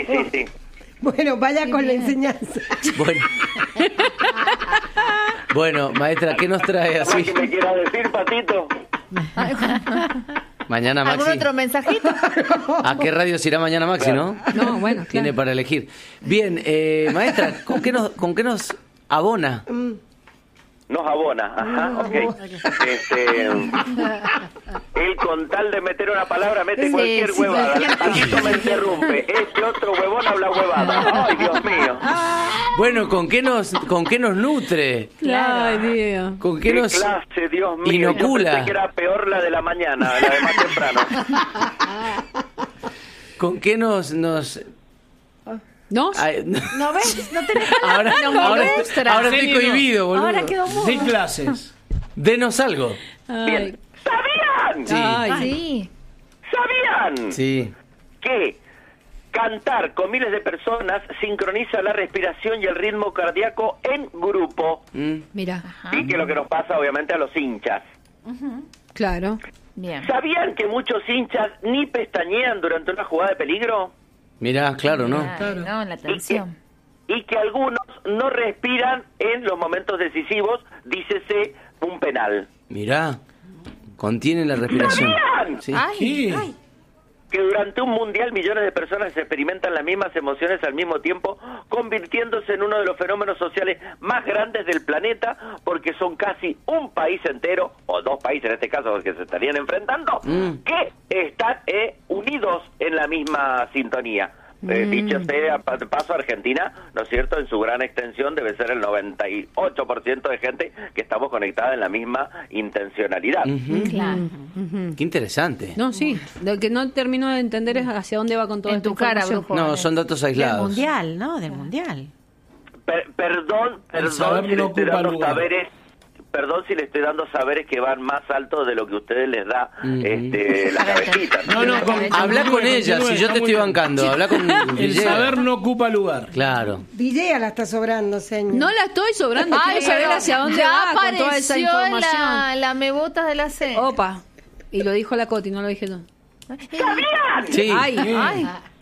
Sí. Bueno, vaya con la enseñanza. Bueno, maestra, ¿qué nos trae así? ¿Qué me quiera decir, Patito? Mañana Maxi. ¿Algún otro mensajito? ¿A qué radio se irá mañana Maxi, no? No, bueno, claro. Tiene para elegir. Bien, maestra, ¿con qué nos abona? Nos abona, ajá, ok. Él con tal de meter una palabra mete cualquier huevada. Patito me interrumpe. Este otro huevón habla huevada. Ay, Dios mío. Bueno, ¿con qué nos nutre? Ay, Dios. ¿Con qué nos clase, Dios mío? inocula? Yo pensé que era peor la de la mañana, la de más temprano. ¿Con qué nos... ¿No? Ay, ¿No ves? No tenés ahora estoy cohibido, boludo. Ahora quedó mudo. De clases. Denos algo. Bien. ¿Sabían? Sí. Sí. ¿Sabían? Sí. Que cantar con miles de personas sincroniza la respiración y el ritmo cardíaco en grupo? Mira, Y que es lo que nos pasa obviamente a los hinchas. claro. Bien. ¿Sabían que muchos hinchas ni pestañean durante una jugada de peligro? Mirá, claro, ¿no? Ay, no, la tensión. Y que algunos no respiran en los momentos decisivos, dícese un penal. Mirá, contiene la respiración. ¿Sabían? Sí. Ay. Que durante un mundial millones de personas experimentan las mismas emociones al mismo tiempo, convirtiéndose en uno de los fenómenos sociales más grandes del planeta, porque son casi un país entero, o dos países en este caso que se estarían enfrentando, que están unidos en la misma sintonía. Dicho sea paso, Argentina, ¿no es cierto?, en su gran extensión debe ser el 98% de gente que estamos conectada en la misma intencionalidad. Claro. Qué interesante. No, sí. Lo que no termino de entender es hacia dónde va con toda En esta tu cara, información. brujo. No, son datos Del aislados. mundial, ¿no? Del mundial. Perdón saber si le no estoy ocupa dando lugar. saberes. Perdón si le estoy dando saberes que van más altos de lo que ustedes les da la cabecita. No, Habla con ella, si yo te estoy bancando. Habla con El Villegas. saber no ocupa lugar. Claro. Villegas la está sobrando, señor. No la estoy sobrando, quiero saber pero hacia dónde ya va con toda esa apareció información. la mebotas de la C. Opa. Y lo dijo la Coti, no lo dije yo. ¿Sabían Sí. Ay.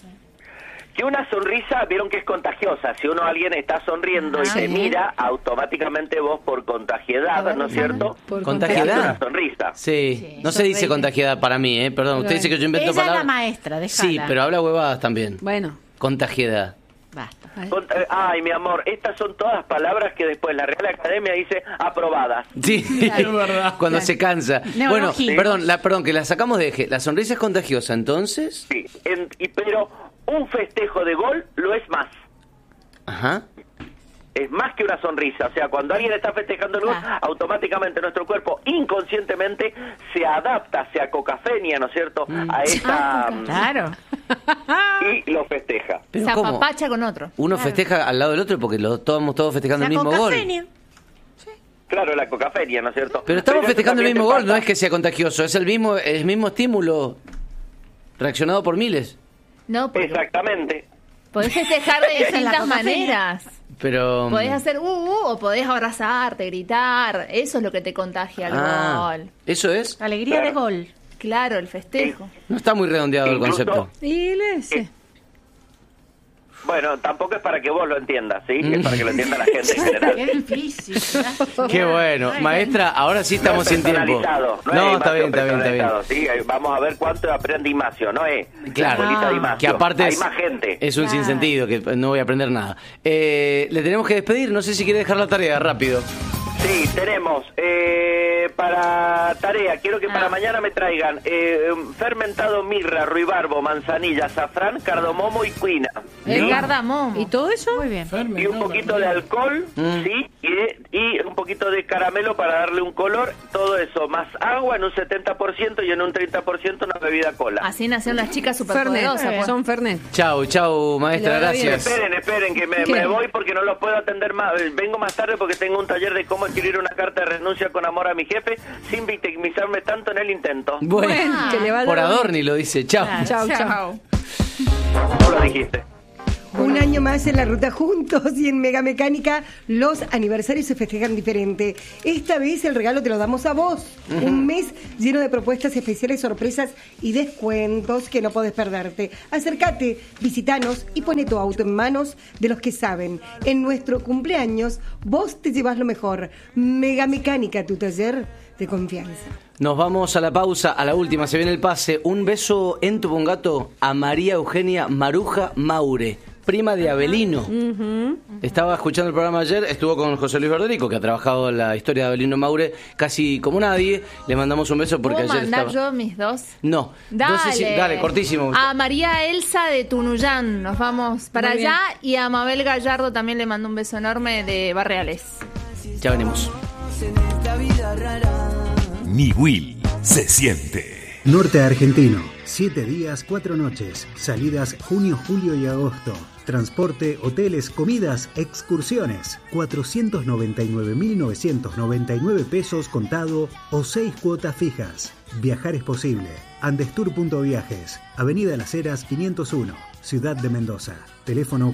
que una sonrisa, vieron que es contagiosa? Si alguien está sonriendo y te mira, automáticamente vos por contagiedad, ¿no es cierto? Por ¿Contagiedad? Te hace una sonrisa. Sí. No se dice contagiada para mí, perdón. Usted dice que yo invento Ella es palabras. la maestra, déjala. Sí, pero habla huevadas también. Bueno. Contagiedad. Basta. Ay, mi amor, estas son todas palabras que después la Real Academia dice aprobadas. Sí, Es verdad. cuando se cansa. Neologismos. Bueno, perdón, que la sacamos de eje. La sonrisa es contagiosa, entonces. Sí, pero un festejo de gol lo es más. Ajá. Es más que una sonrisa. O sea, cuando alguien está festejando el gol, automáticamente nuestro cuerpo inconscientemente se adapta, se acocafenia, ¿no es cierto?, a esa... Claro. y lo festeja. Se Pero ¿cómo? apapacha con otro. Uno festeja al lado del otro porque estamos todos festejando el mismo gol. Claro, la cocafenia, ¿no es cierto? Pero estamos eso festejando el también mismo te gol, no pasa. es que sea contagioso, es el mismo estímulo reaccionado por miles. No, porque Exactamente. podés festejar de Esa es la distintas cocafenia. maneras. Pero Podés hacer o podés abrazarte, gritar. Eso es lo que te contagia el gol. ¿eso es? Alegría de gol. Claro, el festejo. No está muy redondeado el Incluso- concepto. Y ese. Bueno, tampoco es para que vos lo entiendas, ¿sí? Es para que lo entienda la gente en general. Qué difícil. Qué bueno. Maestra, ahora sí estamos sin tiempo. Personalizado, No, es está bien, está bien, está bien. personalizado, ¿sí? Vamos a ver cuánto aprende Imacio, ¿no es? Claro, La abuelita de Imacio. que aparte Hay es, más gente. es un sinsentido, que no voy a aprender nada. Le tenemos que despedir, no sé si quiere dejar la tarea rápido. Sí, tenemos para tarea, quiero que para mañana me traigan fermentado mirra, ruibarbo, manzanilla, azafrán, cardamomo y cuina. El cardamomo. ¿Y todo eso? Muy bien. Y un poquito de alcohol, sí, y un poquito de caramelo para darle un color, todo eso, más agua en un 70% y en un 30% una bebida cola. Así nacieron las chicas Fernet. superpoderosas. pues. Son Fernet. Chau, maestra, Le va bien. gracias. Esperen, que ¿Qué? me voy porque no los puedo atender más. Vengo más tarde porque tengo un taller de cómo escribir una carta de renuncia con amor a mi jefe sin victimizarme tanto en el intento. Bueno, que le vaya por bien. Adorni lo dice, chau. Chau, chau. ¿Cómo lo dijiste? Un año más en la ruta juntos y en Mega Mecánica los aniversarios se festejan diferente. Esta vez el regalo te lo damos a vos. Un mes lleno de propuestas especiales, sorpresas y descuentos que no podés perderte. Acércate, visitanos y pone tu auto en manos de los que saben. En nuestro cumpleaños vos te llevas lo mejor. Mega Mecánica, tu taller de confianza. Nos vamos a la pausa, a la última, se viene el pase. Un beso en tu Pongato a María Eugenia Maruja Maure, prima de Abelino. Estaba escuchando el programa ayer, estuvo con José Luis Verderico, que ha trabajado la historia de Abelino Maure casi como nadie. Le mandamos un beso porque ¿Puedo ayer mandar estaba... yo mis dos? No, Dale. no sé si... Dale, cortísimo. A María Elsa de Tunuyán, nos vamos para Muy bien. allá. Y a Mabel Gallardo también le mando un beso enorme de Barreales. Ya venimos. Mi Will se siente. Norte Argentino, 7 días, 4 noches, salidas junio, julio y agosto. Transporte, hoteles, comidas, excursiones. 499.999 pesos contado o 6 cuotas fijas. Viajar es posible. Andestour.viajes, Avenida Las Heras 501, Ciudad de Mendoza. Teléfono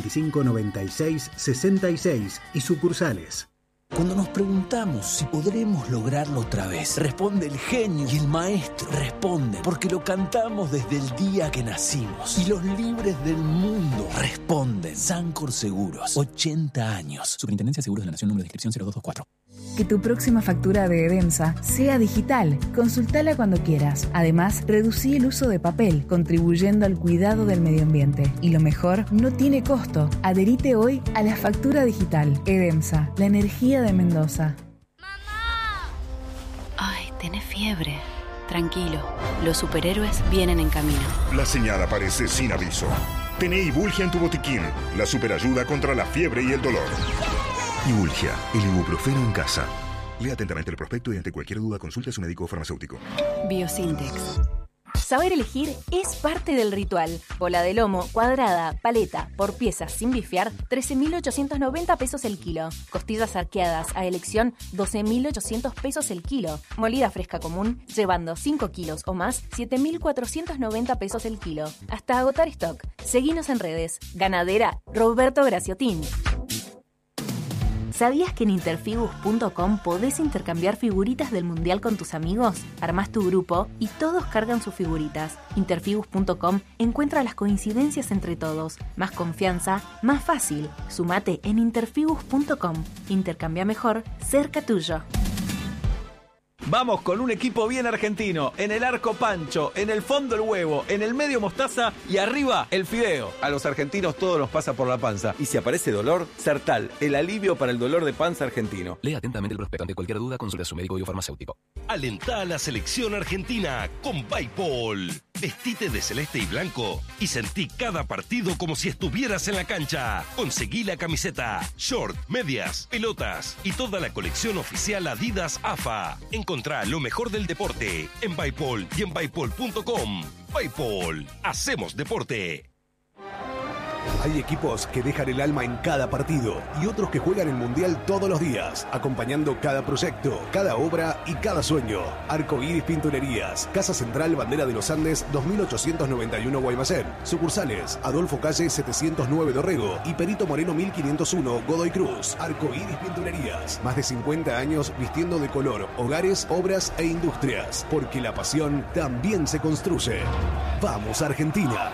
425-96-66 y sucursales. Cuando nos preguntamos si podremos lograrlo otra vez, responde el genio y el maestro. Responde porque lo cantamos desde el día que nacimos. Y los libres del mundo responden. Sancor Seguros, 80 años. Superintendencia de Seguros de la Nación, número de inscripción 0224. Que tu próxima factura de Edemsa sea digital. Consultala cuando quieras. Además, reducí el uso de papel, contribuyendo al cuidado del medio ambiente. Y lo mejor, no tiene costo. Adherite hoy a la factura digital. Edemsa, la energía de Mendoza. Ay, tenés fiebre. Tranquilo, los superhéroes vienen en camino. La señal aparece sin aviso. Tené Ibulgia en tu botiquín, la superayuda contra la fiebre y el dolor. Ibulgia, el ibuprofeno en casa. Lea atentamente el prospecto y ante cualquier duda consulte a su médico o farmacéutico. Biosintex. Saber elegir es parte del ritual. Bola de lomo, cuadrada, paleta, por piezas sin bifiar, 13.890 pesos el kilo. Costillas arqueadas a elección, 12.800 pesos el kilo. Molida fresca común, llevando 5 kilos o más, 7.490 pesos el kilo. Hasta agotar stock. Seguinos en redes. Ganadera Roberto Graciotín. ¿Sabías que en interfigus.com podés intercambiar figuritas del Mundial con tus amigos? Armás tu grupo y todos cargan sus figuritas. Interfigus.com encuentra las coincidencias entre todos. Más confianza, más fácil. Sumate en interfigus.com. Intercambia mejor, cerca tuyo. Vamos con un equipo bien argentino. En el arco Pancho, en el fondo el huevo, en el medio mostaza y arriba el fideo. A los argentinos todo nos pasa por la panza. Y si aparece dolor, Sertal, el alivio para el dolor de panza argentino. Lea atentamente el prospecto. Ante cualquier duda, consulte a su médico o farmacéutico. Alentá a la selección argentina con Bipol. Vestite de celeste y blanco y sentí cada partido como si estuvieras en la cancha. Conseguí la camiseta, short, medias, pelotas y toda la colección oficial Adidas AFA. Encontrá lo mejor del deporte en Bipol y en Bipol.com. Bipol, hacemos deporte. Hay equipos que dejan el alma en cada partido y otros que juegan el Mundial todos los días, acompañando cada proyecto, cada obra y cada sueño. Arcoíris Pinturerías, Casa Central Bandera de los Andes 2891 Guaymallén. Sucursales Adolfo Calle 709 Dorrego y Perito Moreno 1501 Godoy Cruz. Arcoíris Pinturerías, más de 50 años vistiendo de color hogares, obras e industrias, porque la pasión también se construye. ¡Vamos Argentina!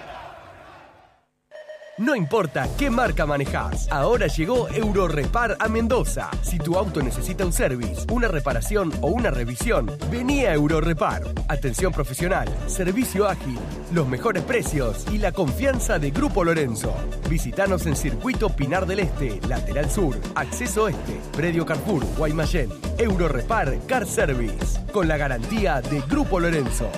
No importa qué marca manejas, ahora llegó Eurorepar a Mendoza. Si tu auto necesita un service, una reparación o una revisión, vení a Eurorepar. Atención profesional, servicio ágil, los mejores precios y la confianza de Grupo Lorenzo. Visítanos en Circuito Pinar del Este, Lateral Sur, Acceso Este, Predio Carrefour, Guaymallén. Eurorepar Car Service, con la garantía de Grupo Lorenzo.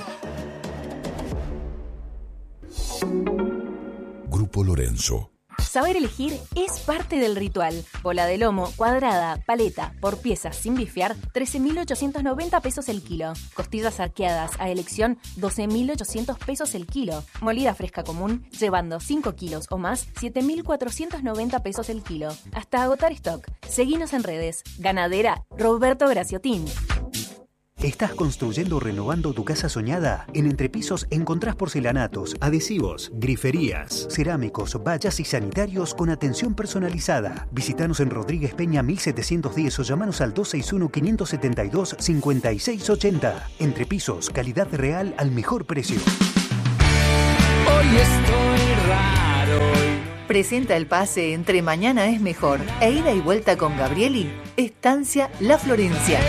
Grupo Lorenzo. Saber elegir es parte del ritual. Bola de lomo, cuadrada, paleta, por piezas sin bifiar, 13.890 pesos el kilo. Costillas arqueadas a elección, 12.800 pesos el kilo. Molida fresca común, llevando 5 kilos o más, 7.490 pesos el kilo. Hasta agotar stock. Seguinos en redes. Ganadera Roberto Graciotín. ¿Estás construyendo o renovando tu casa soñada? En Entrepisos encontrás porcelanatos, adhesivos, griferías, cerámicos, vallas y sanitarios con atención personalizada. Visítanos en Rodríguez Peña 1710 o llamanos al 261-572-5680. Entrepisos, calidad real al mejor precio. Hoy estoy raro. Presenta el pase Entre Mañana es Mejor e ida y vuelta con Gabrieli, Estancia La Florencia.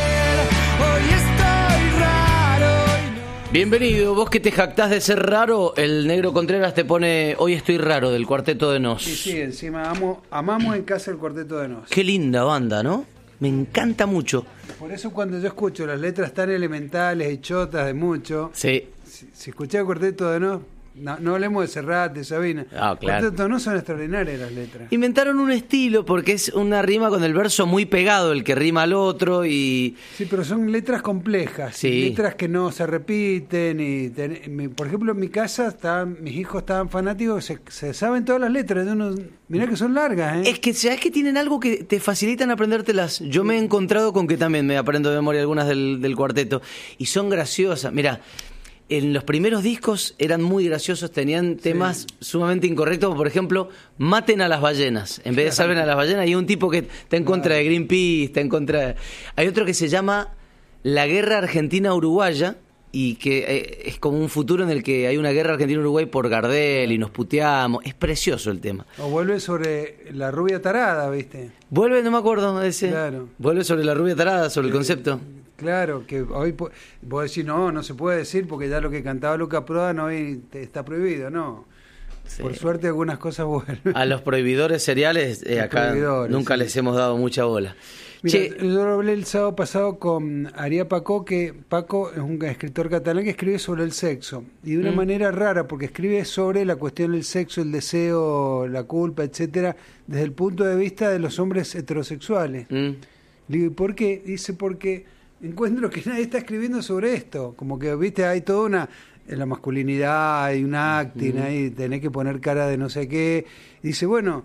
Hoy estoy raro. Bienvenido, vos que te jactás de ser raro, el Negro Contreras te pone Hoy estoy raro del Cuarteto de Nos. Sí, encima amamos en casa el Cuarteto de Nos. Qué linda banda, ¿no? Me encanta mucho. Por eso cuando yo escucho las letras tan elementales y chotas de mucho, sí. Si escuché el Cuarteto de Nos, no hablemos de Serrat, de Sabina. Ah, claro. Cuarteto de Nos son extraordinarias las letras. Inventaron un estilo porque es una rima con el verso muy pegado, el que rima al otro y... Sí, pero son letras complejas, sí. Letras que no se repiten. Por ejemplo, en mi casa mis hijos estaban fanáticos, se saben todas las letras. Mirá que son largas, ¿eh? Es que sabes que tienen algo que te facilitan aprendértelas. Yo me he encontrado con que también me aprendo de memoria algunas del cuarteto y son graciosas. Mirá, en los primeros discos eran muy graciosos, tenían temas sumamente incorrectos, por ejemplo, maten a las ballenas, en vez de salven a las ballenas. Hay un tipo que está en contra de Greenpeace, está en contra... Hay otro que se llama La Guerra Argentina-Uruguaya, y que es como un futuro en el que hay una guerra Argentina-Uruguay por Gardel y nos puteamos. Es precioso el tema. O vuelve sobre la rubia tarada, ¿viste? Vuelve, no me acuerdo de ese. Claro. Vuelve sobre la rubia tarada, sobre el concepto. Claro, que hoy vos decís, no se puede decir porque ya lo que cantaba Luca Prodan hoy está prohibido, no. Sí. Por suerte algunas cosas vuelven. A los prohibidores seriales acá nunca les hemos dado mucha bola. Mira, yo hablé el sábado pasado con Ariá Pacó, que Paco es un escritor catalán que escribe sobre el sexo, y de una manera rara, porque escribe sobre la cuestión del sexo, el deseo, la culpa, etcétera, desde el punto de vista de los hombres heterosexuales. Le digo, ¿y por qué? Dice, porque encuentro que nadie está escribiendo sobre esto, como que, viste, hay toda en la masculinidad, hay un acting, ahí tenés que poner cara de no sé qué. Dice, bueno,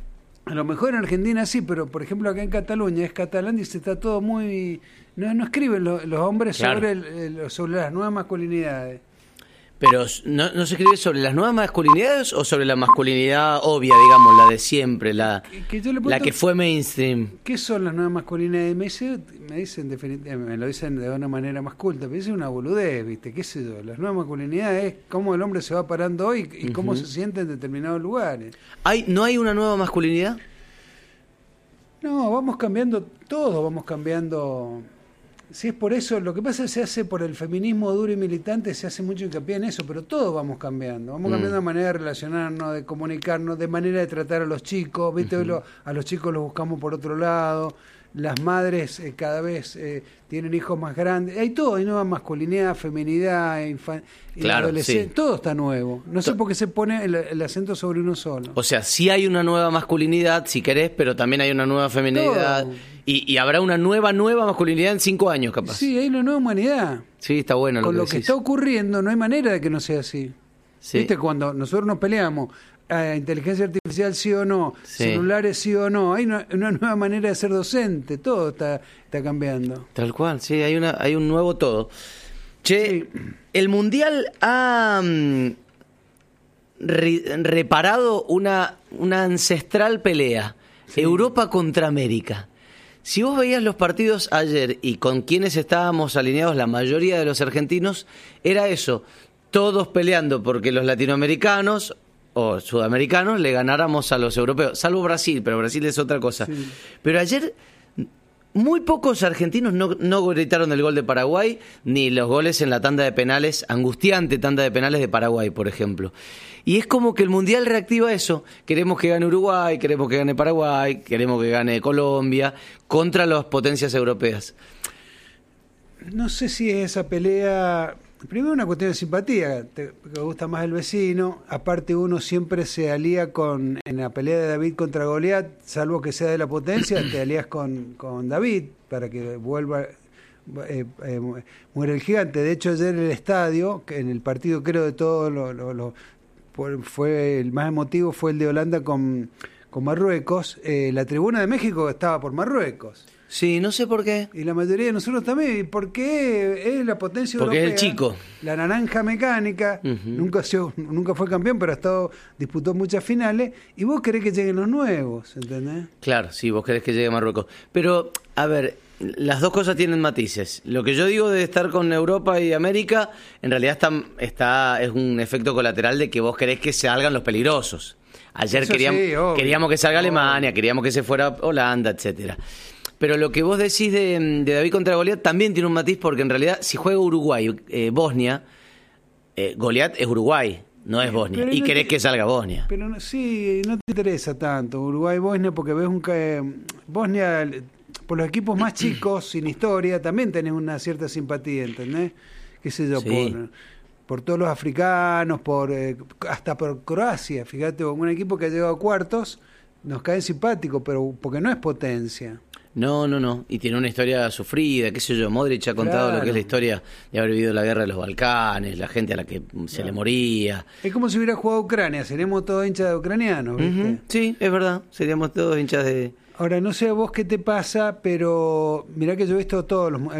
a lo mejor en Argentina sí, pero por ejemplo acá en Cataluña es catalán, dice, está todo muy... No escriben los hombres sobre las nuevas masculinidades. Pero ¿no se escribe sobre las nuevas masculinidades o sobre la masculinidad obvia, digamos, la de siempre, la que fue mainstream? ¿Qué son las nuevas masculinidades? Me dicen me lo dicen de una manera más culta, pero es una boludez, ¿viste? ¿Qué sé yo? Las nuevas masculinidades es cómo el hombre se va parando hoy y cómo se siente en determinados lugares. ¿No hay una nueva masculinidad? No, vamos cambiando todo, vamos cambiando... Si es por eso, lo que pasa es que se hace por el feminismo duro y militante, se hace mucho hincapié en eso, pero todos vamos cambiando de manera de relacionarnos, de comunicarnos, de manera de tratar a los chicos, ¿viste? Hoy a los chicos los buscamos por otro lado, las madres cada vez tienen hijos más grandes, hay nueva masculinidad, feminidad, adolescencia, todo está nuevo, no sé por qué se pone el acento sobre uno solo. O sea, sí hay una nueva masculinidad, si querés, pero también hay una nueva feminidad. Y habrá una nueva masculinidad en 5 años, capaz. Sí, hay una nueva humanidad. Sí, está bueno con lo que está ocurriendo, no hay manera de que no sea así. Sí. ¿Viste? Cuando nosotros nos peleamos, inteligencia artificial sí o no, celulares sí o no, hay una nueva manera de ser docente, todo está cambiando. Tal cual, sí, hay un nuevo todo. Che, el Mundial ha reparado una ancestral pelea, Europa contra América. Si vos veías los partidos ayer y con quienes estábamos alineados la mayoría de los argentinos, era eso, todos peleando porque los latinoamericanos o sudamericanos le ganáramos a los europeos, salvo Brasil, pero Brasil es otra cosa. Sí. Pero ayer muy pocos argentinos no gritaron el gol de Paraguay, ni los goles en la tanda de penales, angustiante tanda de penales de Paraguay, por ejemplo. Y es como que el Mundial reactiva eso. Queremos que gane Uruguay, queremos que gane Paraguay, queremos que gane Colombia, contra las potencias europeas. No sé si es esa pelea... Primero una cuestión de simpatía, te gusta más el vecino, aparte uno siempre se alía en la pelea de David contra Goliat, salvo que sea de la potencia, te alías con David para que vuelva, muere el gigante. De hecho ayer en el estadio, en el partido creo de todos fue el más emotivo fue el de Holanda con Marruecos, la tribuna de México estaba por Marruecos. Sí, no sé por qué. Y la mayoría de nosotros también. ¿Por qué es la potencia Porque europea? es el chico. La naranja mecánica, nunca fue campeón, pero disputó muchas finales. Y vos querés que lleguen los nuevos, ¿entendés? Claro, sí, vos querés que llegue Marruecos. Pero, a ver, las dos cosas tienen matices. Lo que yo digo de estar con Europa y América, en realidad es un efecto colateral de que vos querés que salgan los peligrosos. Ayer queríamos que salga Alemania, queríamos que se fuera Holanda, etcétera. Pero lo que vos decís de David contra Goliat también tiene un matiz, porque en realidad si juega Uruguay, Bosnia, Goliat es Uruguay, no es Bosnia. Pero y querés que salga Bosnia. Pero no te interesa tanto Uruguay-Bosnia, porque ves Bosnia, por los equipos más chicos, sin historia, también tenés una cierta simpatía, ¿entendés? Qué sé yo, Sí. por todos los africanos, hasta por Croacia, fíjate, un equipo que ha llegado a cuartos, nos cae simpático, pero porque no es potencia. No. Y tiene una historia sufrida, qué sé yo. Modric ha contado lo que es la historia de haber vivido la guerra de los Balcanes, la gente a la que se le moría. Es como si hubiera jugado Ucrania, seríamos todos hinchas de ucranianos, ¿viste? Sí, es verdad, seríamos todos hinchas de... Ahora, no sé a vos qué te pasa, pero mirá que yo he visto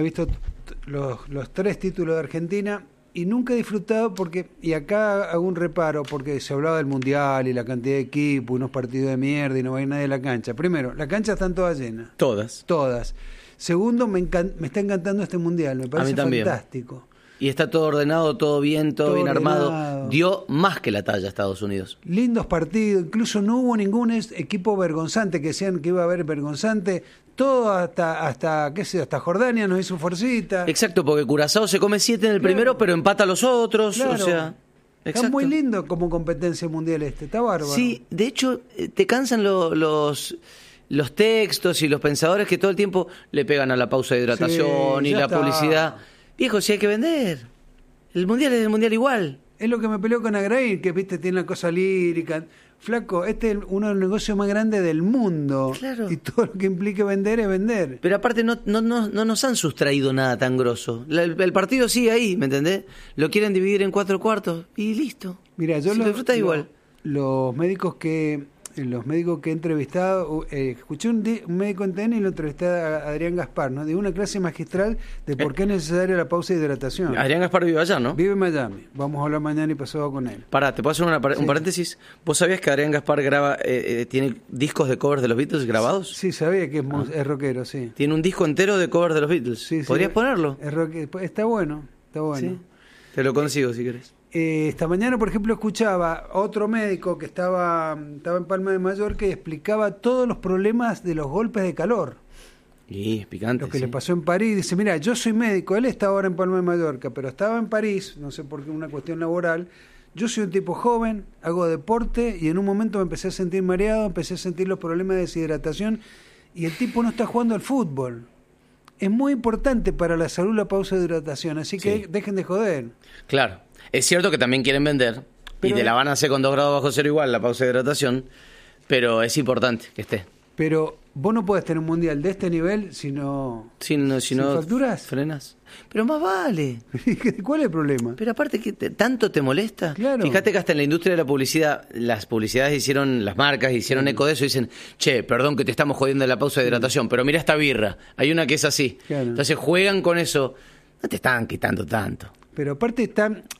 los 3 títulos de Argentina y nunca he disfrutado y acá hago un reparo, porque se hablaba del Mundial y la cantidad de equipos, unos partidos de mierda y no va a ir nadie a la cancha. Primero, las canchas están todas llenas. Todas. Segundo, me está encantando este Mundial, me parece fantástico. Y está todo ordenado, todo bien armado. ordenado. Dio más que la talla a Estados Unidos. Lindos partidos, incluso no hubo ningún equipo vergonzante, que decían que iba a haber vergonzante. Todo hasta Jordania nos hizo forcita. Exacto, porque Curazao se come 7 en el primero, pero empata a los otros. Claro. O sea, está muy lindo como competencia mundial está bárbaro. Sí, de hecho, te cansan los textos y los pensadores que todo el tiempo le pegan a la pausa de hidratación y la publicidad. Viejo, si hay que vender. El mundial es el mundial igual. Es lo que me peleó con Agrair, que viste tiene la cosa lírica. Flaco, este es uno de los negocios más grandes del mundo. Claro. Y todo lo que implique vender es vender. Pero aparte no nos han sustraído nada tan grosso. El partido sigue ahí, ¿me entendés? Lo quieren dividir en 4 cuartos y listo. Mira, yo lo disfrutas igual. Los médicos que he entrevistado, escuché un médico en TN y lo entrevisté a Adrián Gaspar, ¿no? De una clase magistral de por qué es necesaria la pausa de hidratación. Adrián Gaspar vive allá, ¿no? Vive en Miami. Vamos a hablar mañana y pasado con él. Pará, ¿te puedo hacer un paréntesis? ¿Vos sabías que Adrián Gaspar tiene discos de covers de los Beatles grabados? Sí, sabía que es rockero, sí. Tiene un disco entero de covers de los Beatles. Sí, ¿Podrías ponerlo? Está bueno. Sí. Te lo consigo si querés. Esta mañana, por ejemplo, escuchaba a otro médico que estaba en Palma de Mallorca y explicaba todos los problemas de los golpes de calor. Y picante. Lo que le pasó en París. Dice, mira, yo soy médico, él está ahora en Palma de Mallorca, pero estaba en París, no sé por qué, una cuestión laboral. Yo soy un tipo joven, hago deporte y en un momento me empecé a sentir mareado, empecé a sentir los problemas de deshidratación y el tipo no está jugando al fútbol. Es muy importante para la salud la pausa de hidratación, así que dejen de joder. Claro. Es cierto que también quieren vender, y te la van a hacer con 2 grados bajo cero igual, la pausa de hidratación, pero es importante que esté. Pero vos no podés tener un mundial de este nivel si no facturas. Frenas. Pero más vale. ¿Cuál es el problema? Pero aparte, que tanto te molesta. Claro. Fíjate que hasta en la industria de la publicidad, las publicidades las marcas hicieron eco de eso y dicen, che, perdón que te estamos jodiendo de la pausa de hidratación, pero mira esta birra, hay una que es así. Claro. Entonces juegan con eso, no te están quitando tanto. Pero aparte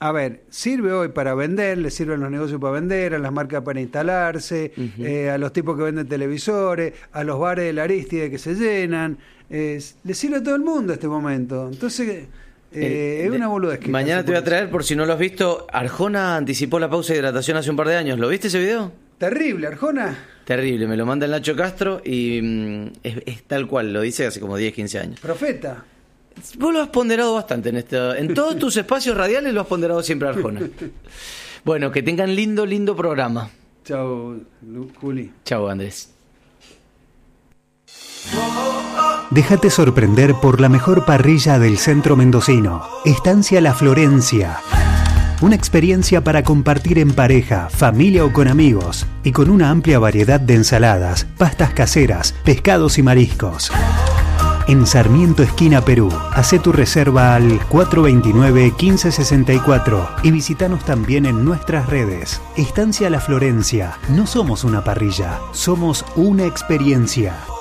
sirve hoy para vender, le sirven los negocios para vender, a las marcas para instalarse, a los tipos que venden televisores, a los bares de la Aristide que se llenan, le sirve a todo el mundo este momento. Entonces, es una boludez. Mañana te voy a traer, por si no lo has visto, Arjona anticipó la pausa de hidratación hace un par de años. ¿Lo viste ese video? Terrible, Arjona. Terrible, me lo manda el Nacho Castro y es tal cual, lo dice hace como 10, 15 años. Profeta. Vos lo has ponderado bastante en todos tus espacios radiales lo has ponderado siempre, Arjona. Bueno, que tengan lindo programa. Chao, Juli. Chao, Andrés. Déjate sorprender por la mejor parrilla del centro mendocino. Estancia La Florencia. Una experiencia para compartir en pareja, familia o con amigos. Y con una amplia variedad de ensaladas, pastas caseras, pescados y mariscos. En Sarmiento, esquina Perú. Hacé tu reserva al 429-1564 y visítanos también en nuestras redes. Estancia La Florencia. No somos una parrilla, somos una experiencia.